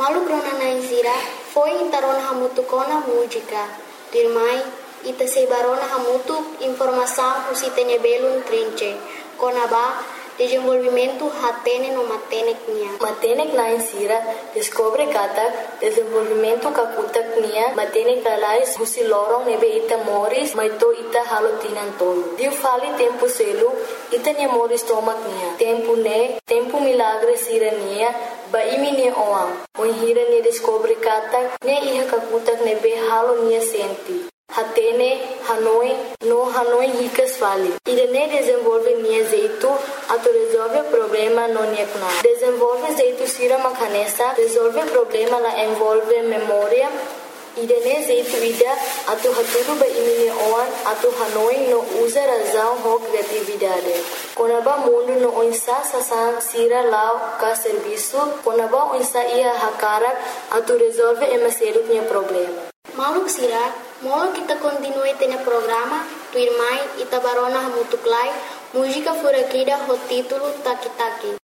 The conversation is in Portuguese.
Malu grona na insira foi intarona hamutu kona música. Dirmai ita sebarona hamutu informação usitene belun trinche. Kona ba desenvolvimento hatene no matenek nia. Matenek na insira descobre kata desenvolvimento kakutak nia matenek kalais husi lorong nebe ita moris maito ita halotinan tolo. Diu fali tempo selu ita nia moris tomak nia. Tempo milagre sira nia ba imi nia oang. Hira nia descobre kata ne iha kakutak nebe halo nia senti. Hatene, Hanoi ricas fali. Irene desenvolve nia jeito, ato resolve problema no nia kuna. Desenvolve jeito sira makanesa, resolve problema la envolve memória. Irene jeito ida, ato haturu ba imine oan, ato Hanoi no usa razão ho criatividade. Konaba mundo no onsa sasan sira lao ka serviço, konaba onsa ia hakarak, ato resolve emaselut nia problema. Maluk sira, molo kita continue tene programa, tu irmai ita barona hamutuklai, música furakida ho título Taki Taki.